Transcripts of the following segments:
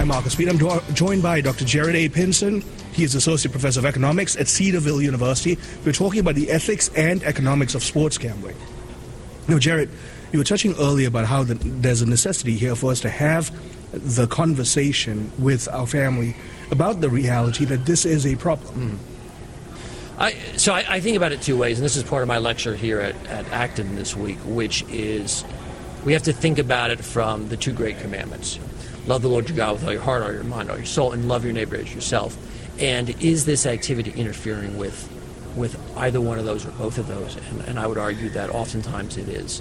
I'm Marcus Speed. I'm joined by Dr. Jared A. Pinson. He is Associate Professor of Economics at Cedarville University. We're talking about the ethics and economics of sports gambling. Now, Jared, you were touching earlier about how there's a necessity here for us to have the conversation with our family about the reality that this is a problem. So I think about it two ways, and this is part of my lecture here at Acton this week, which is we have to think about it from the two great commandments. Love the Lord your God with all your heart, all your mind, all your soul, and love your neighbor as yourself. And is this activity interfering with either one of those or both of those? And I would argue that oftentimes it is.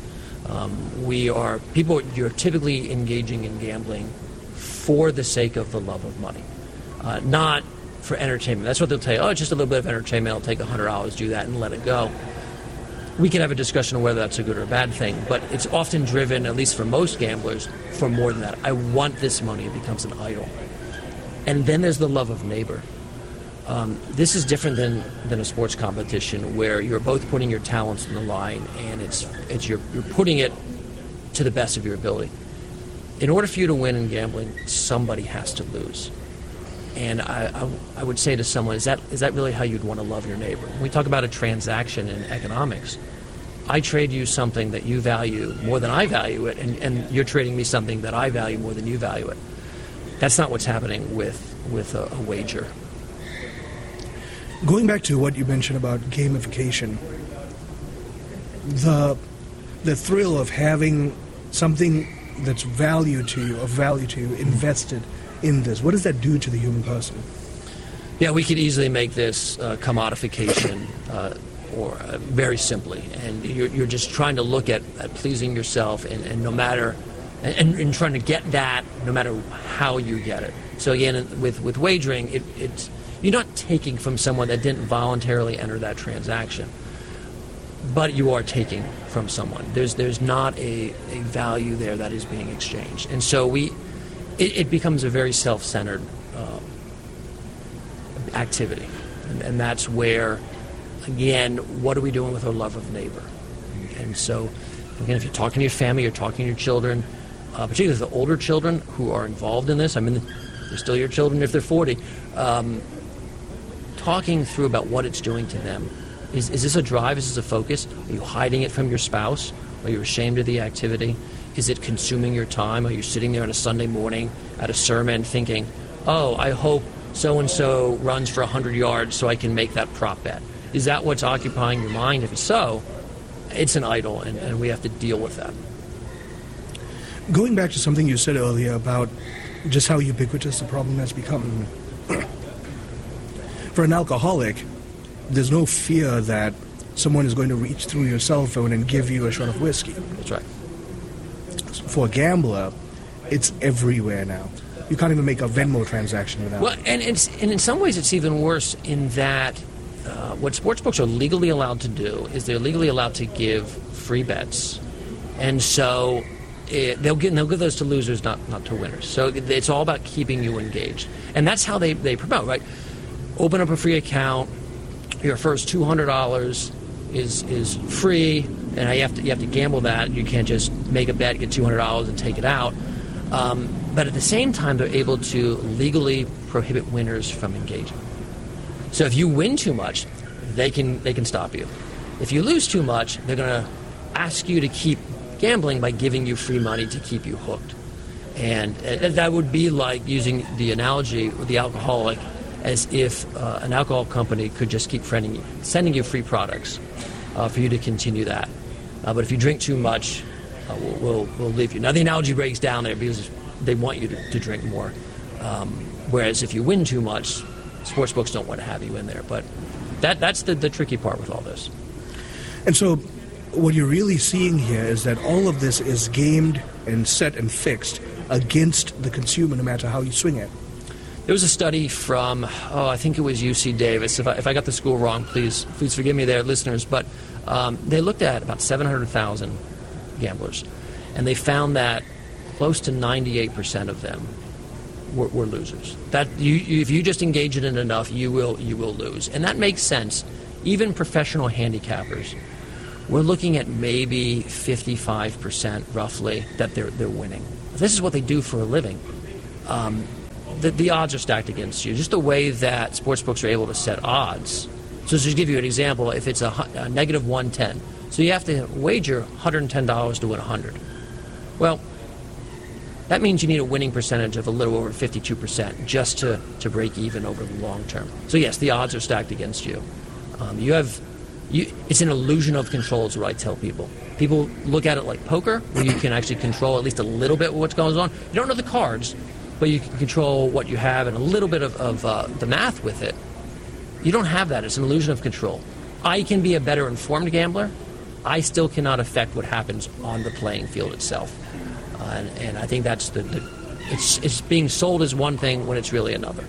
You're typically engaging in gambling for the sake of the love of money, not for entertainment. That's what they'll tell you. Oh, it's just a little bit of entertainment. I'll take $100, do that, and let it go. We can have a discussion on whether that's a good or a bad thing, but it's often driven, at least for most gamblers, for more than that. I want this money. It becomes an idol. And then there's the love of neighbor. This is different than a sports competition where you're both putting your talents on the line, and you're putting it to the best of your ability. In order for you to win in gambling, somebody has to lose. And I would say to someone, is that really how you'd want to love your neighbor? When we talk about a transaction in economics, I trade you something that you value more than I value it, and you're trading me something that I value more than you value it. That's not what's happening with a wager. Going back to what you mentioned about gamification, the thrill of having something that's of value to you invested in this, what does that do to the human person? Yeah, we could easily make this commodification or very simply, and you're just trying to look at pleasing yourself, and no matter and trying to get that no matter how you get it. So again, with wagering, it's you're not taking from someone that didn't voluntarily enter that transaction, but you are taking from someone. There's not a value there that is being exchanged, and so it becomes a very self-centered activity, and that's where, again, what are we doing with our love of neighbor? And so, again, if you're talking to your family, you're talking to your children, particularly the older children who are involved in this. I mean, they're still your children if they're 40. Talking through about what it's doing to them. Is this a drive? Is this a focus? Are you hiding it from your spouse? Are you ashamed of the activity? Is it consuming your time? Are you sitting there on a Sunday morning at a sermon thinking, oh, I hope so-and-so runs for 100 yards so I can make that prop bet? Is that what's occupying your mind? If so, it's an idol, and we have to deal with that. Going back to something you said earlier about just how ubiquitous the problem has become. For an alcoholic, there's no fear that someone is going to reach through your cell phone and give you a shot of whiskey. That's right. For a gambler, it's everywhere now. You can't even make a Venmo transaction without. Well, and in some ways it's even worse in that what sportsbooks are legally allowed to do is they're legally allowed to give free bets, and so they'll give those to losers, not to winners. So it's all about keeping you engaged, and that's how they promote, right? Open up a free account. Your first $200 is free, and you have to gamble that. You can't just make a bet, get $200 and take it out. But at the same time, they're able to legally prohibit winners from engaging. So if you win too much, they can stop you. If you lose too much, they're going to ask you to keep gambling by giving you free money to keep you hooked. And that would be like using the analogy with the alcoholic, as if an alcohol company could just keep sending you free products for you to continue that. But if you drink too much, we'll leave you. Now, the analogy breaks down there because they want you to drink more. Whereas if you win too much, sports books don't want to have you in there. But that's the tricky part with all this. And so what you're really seeing here is that all of this is gamed and set and fixed against the consumer, no matter how you swing it. There was a study from, I think it was UC Davis. If I got the school wrong, please forgive me there, listeners. But they looked at about 700,000 gamblers, and they found that close to 98% of them were losers. That if you just engage in it enough, you will lose, and that makes sense. Even professional handicappers, we're looking at maybe 55% roughly that they're winning. This is what they do for a living. the odds are stacked against you. Just the way that sportsbooks are able to set odds. So just to give you an example, if it's a negative 110, so you have to wager $110 to win 100. Well, that means you need a winning percentage of a little over 52% just to break even over the long term. So yes, the odds are stacked against you. It's an illusion of control is what I tell people. People look at it like poker, where you can actually control at least a little bit what's going on. You don't know the cards, but you can control what you have and a little bit of the math with it. You don't have that. It's an illusion of control. I can be a better informed gambler. I still cannot affect what happens on the playing field itself. And I think that's it's being sold as one thing when it's really another.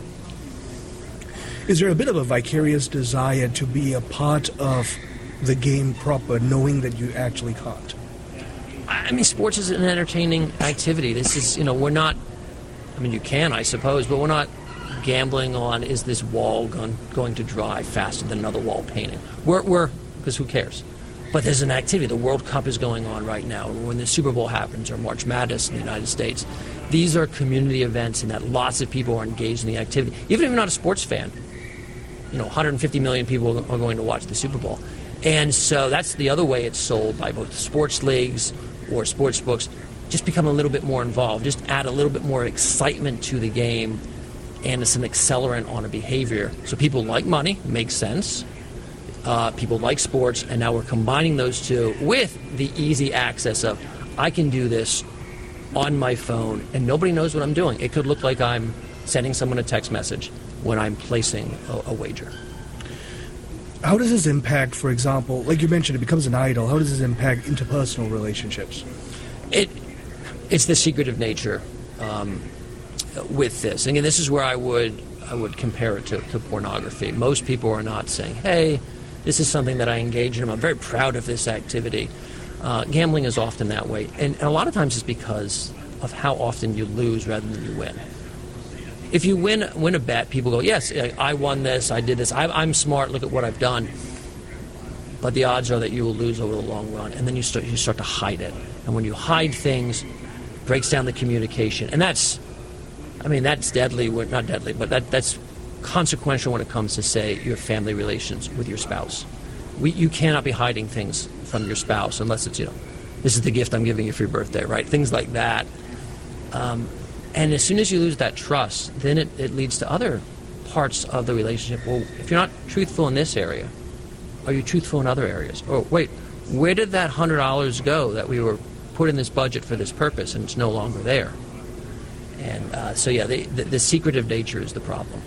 Is there a bit of a vicarious desire to be a part of the game proper, knowing that you actually can't? I mean, sports is an entertaining activity. This is, we're not, I mean, you can, I suppose, but we're not gambling on is this wall going to dry faster than another wall painting. We're because who cares? But there's an activity. The World Cup is going on right now. When the Super Bowl happens, or March Madness in the United States, these are community events, and that lots of people are engaged in the activity. Even if you're not a sports fan, 150 million people are going to watch the Super Bowl. And so that's the other way it's sold by both sports leagues or sports books. Just become a little bit more involved. Just add a little bit more excitement to the game, and it's an accelerant on a behavior. So people like money, makes sense. People like sports, and now we're combining those two with the easy access of, I can do this on my phone, and nobody knows what I'm doing. It could look like I'm sending someone a text message when I'm placing a wager. How does this impact, for example, like you mentioned, it becomes an idol. How does this impact interpersonal relationships? It's the secretive nature with this. Again, this is where I would compare it to pornography. Most people are not saying, hey, this is something that I engage in. I'm very proud of this activity. Gambling is often that way. And a lot of times it's because of how often you lose rather than you win. If you win a bet, people go, yes, I won this, I did this, I'm smart, look at what I've done. But the odds are that you will lose over the long run, and then you start to hide it. And when you hide things, it breaks down the communication. And that's deadly, not deadly, but that's consequential when it comes to, say, your family relations with your spouse. You cannot be hiding things from your spouse unless it's, this is the gift I'm giving you for your birthday, right? Things like that. And as soon as you lose that trust, then it leads to other parts of the relationship. Well, if you're not truthful in this area, are you truthful in other areas? Oh, wait, where did that $100 go that we were put in this budget for this purpose and it's no longer there? And the secretive nature is the problem.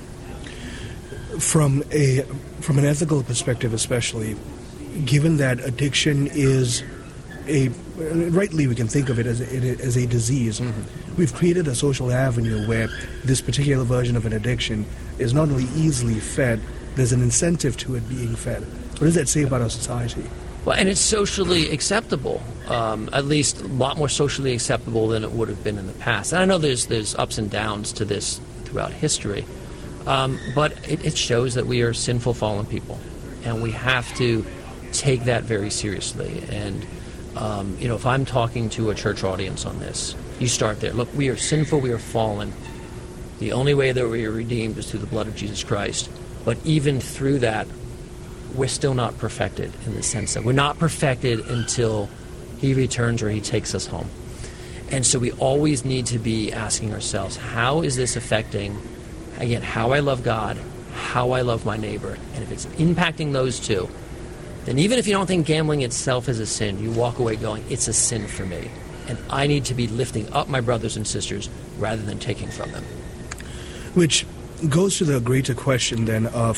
From an ethical perspective especially, given that addiction is rightly we can think of it as a disease. Mm-hmm. We've created a social avenue where this particular version of an addiction is not only easily fed, there's an incentive to it being fed. What does that say about our society? Well, and it's socially acceptable, at least a lot more socially acceptable than it would have been in the past. And I know there's ups and downs to this throughout history, but it shows that we are sinful, fallen people, and we have to take that very seriously. And if I'm talking to a church audience on this, you start there. Look, we are sinful, we are fallen. The only way that we are redeemed is through the blood of Jesus Christ. But even through that, we're still not perfected in the sense that we're not perfected until He returns or He takes us home. And so we always need to be asking ourselves, how is this affecting, again, how I love God, how I love my neighbor? And if it's impacting those two, then even if you don't think gambling itself is a sin, you walk away going, it's a sin for me. And I need to be lifting up my brothers and sisters rather than taking from them. Which goes to the greater question then of,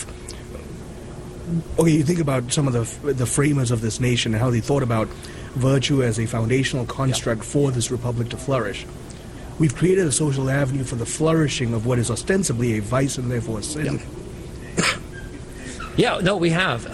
okay, you think about some of the framers of this nation and how they thought about virtue as a foundational construct for this republic to flourish. We've created a social avenue for the flourishing of what is ostensibly a vice and therefore a sin. Yeah, no, we have.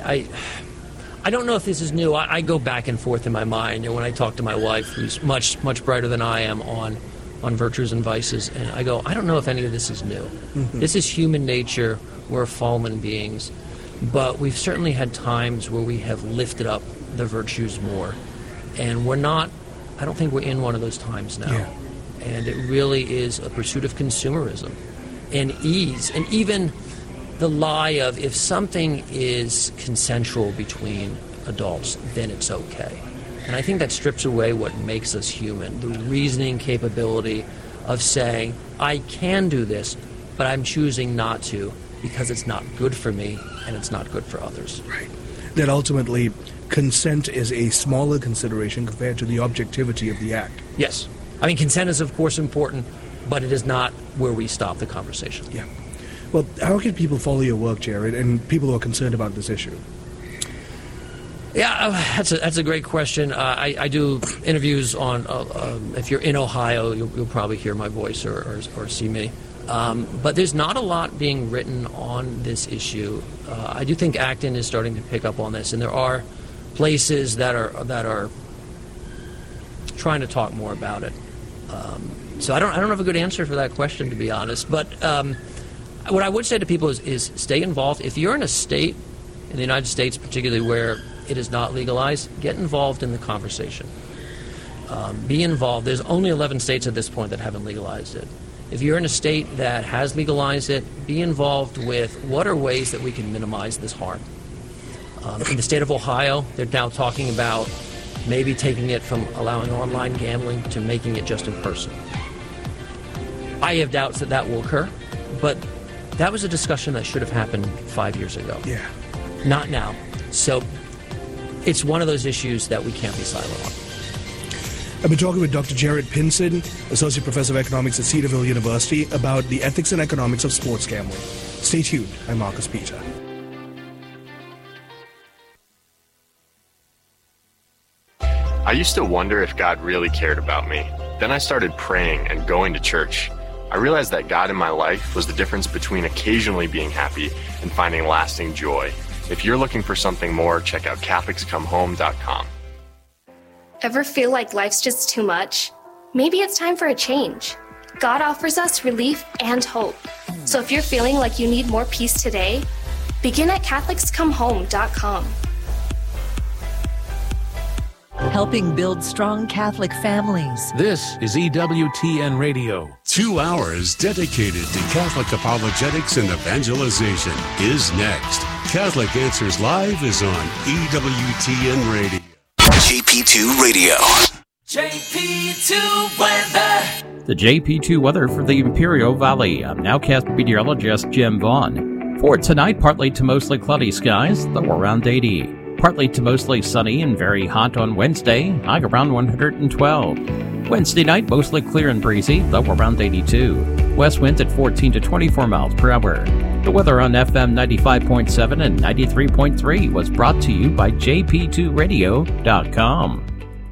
I don't know if this is new. I go back and forth in my mind, and when I talk to my wife, who's much brighter than I am on virtues and vices, and I go, I don't know if any of this is new. Mm-hmm. This is human nature. We're fallen beings. But we've certainly had times where we have lifted up the virtues more. And we're not, I don't think we're in one of those times now. Yeah. And it really is a pursuit of consumerism and ease. And even the lie of if something is consensual between adults, then it's okay. And I think that strips away what makes us human, the reasoning capability of saying, I can do this, but I'm choosing not to because it's not good for me and it's not good for others. Right. That ultimately consent is a smaller consideration compared to the objectivity of the act. Yes. I mean, consent is, of course, important, but it is not where we stop the conversation. Yeah. Well, how can people follow your work, Jared, and people who are concerned about this issue? Yeah, that's a great question. I do interviews on, if you're in Ohio, you'll probably hear my voice or see me. But there's not a lot being written on this issue. I do think Acton is starting to pick up on this, and there are places that are trying to talk more about it. So I don't have a good answer for that question, to be honest. But what I would say to people is stay involved. If you're in a state, in the United States particularly, where it is not legalized, get involved in the conversation. Be involved. There's only 11 states at this point that haven't legalized it. If you're in a state that has legalized it, be involved with what are ways that we can minimize this harm. In the state of Ohio, they're now talking about maybe taking it from allowing online gambling to making it just in person. I have doubts that that will occur, but that was a discussion that should have happened 5 years ago. Yeah. Not now. So it's one of those issues that we can't be silent on. I've been talking with Dr. Jared Pinson, Associate Professor of Economics at Cedarville University, about the ethics and economics of sports gambling. Stay tuned. I'm Marcus Peter. I used to wonder if God really cared about me. Then I started praying and going to church. I realized that God in my life was the difference between occasionally being happy and finding lasting joy. If you're looking for something more, check out CatholicsComeHome.com. Ever feel like life's just too much? Maybe it's time for a change. God offers us relief and hope. So if you're feeling like you need more peace today, begin at CatholicsComeHome.com. Helping build strong Catholic families. This is EWTN Radio. 2 hours dedicated to Catholic apologetics and evangelization is next. Catholic Answers Live is on EWTN Radio. JP2 Radio. JP2 weather. The JP2 weather for the Imperial Valley. I'm nowcast meteorologist Jim Vaughn. For tonight, partly to mostly cloudy skies, low around 80. Partly to mostly sunny and very hot on Wednesday, high around 112. Wednesday night, mostly clear and breezy, low around 82. West winds at 14 to 24 miles per hour. The weather on FM 95.7 and 93.3 was brought to you by jp2radio.com.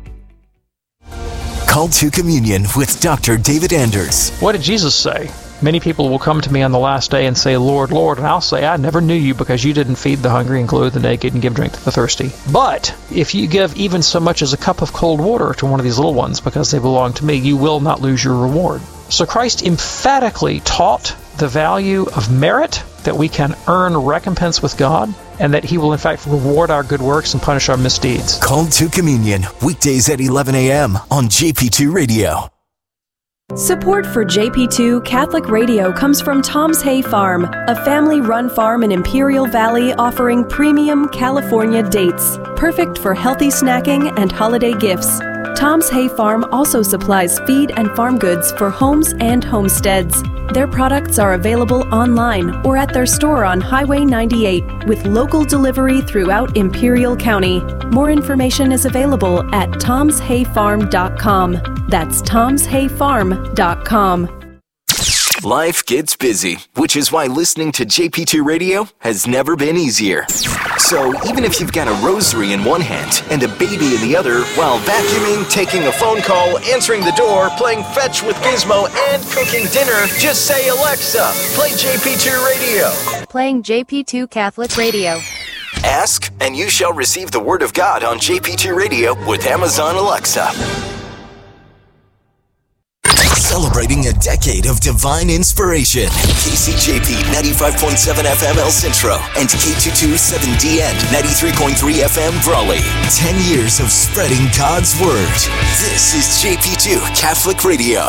Call to Communion with Dr. David Anders. What did Jesus say? Many people will come to me on the last day and say, Lord, Lord, and I'll say, I never knew you because you didn't feed the hungry and clothe the naked and give drink to the thirsty. But if you give even so much as a cup of cold water to one of these little ones because they belong to me, you will not lose your reward. So Christ emphatically taught the value of merit, that we can earn recompense with God, and that He will in fact reward our good works and punish our misdeeds. Call to Communion, weekdays at 11 a.m. on JP2 Radio. Support for JP2 Catholic Radio comes from Tom's Hay Farm, a family-run farm in Imperial Valley offering premium California dates, perfect for healthy snacking and holiday gifts. Tom's Hay Farm also supplies feed and farm goods for homes and homesteads. Their products are available online or at their store on Highway 98 with local delivery throughout Imperial County. More information is available at tomshayfarm.com. That's tomshayfarm.com. Life gets busy, which is why listening to JP2 Radio has never been easier. So even if you've got a rosary in one hand and a baby in the other, while vacuuming, taking a phone call, answering the door, playing fetch with Gizmo, and cooking dinner, just say, Alexa, play JP2 Radio. Playing JP2 Catholic Radio. Ask, and you shall receive the Word of God on JP2 Radio with Amazon Alexa. celebrating a decade of divine inspiration. KCJP 95.7 FM El Centro and K227DN 93.3 FM Brawley. 10 years of spreading God's Word. This is JP2 Catholic Radio.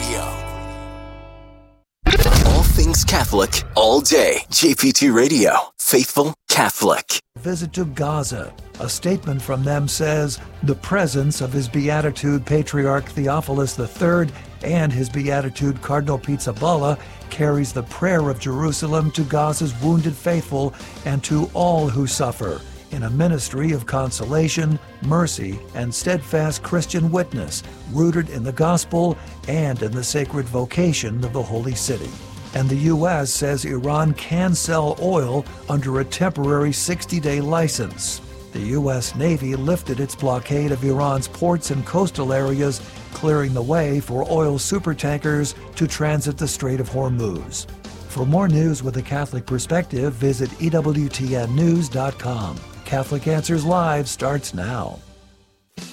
All things Catholic, all day. JP2 Radio. Faithful Catholic. Visit to Gaza. A statement from them says, the presence of His Beatitude Patriarch Theophilus III and His Beatitude Cardinal Pizzaballa carries the prayer of Jerusalem to Gaza's wounded faithful and to all who suffer, in a ministry of consolation, mercy, and steadfast Christian witness, rooted in the gospel and in the sacred vocation of the Holy City. And the U.S. says Iran can sell oil under a temporary 60-day license. The U.S. Navy lifted its blockade of Iran's ports and coastal areas, clearing the way for oil supertankers to transit the Strait of Hormuz. For more news with a Catholic perspective, visit EWTNnews.com. Catholic Answers Live starts now.